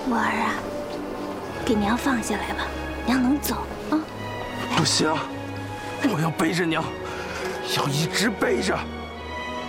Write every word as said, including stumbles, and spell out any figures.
我儿啊，给娘放下来吧，娘能走啊。 不行，我要背着娘，要一直背着。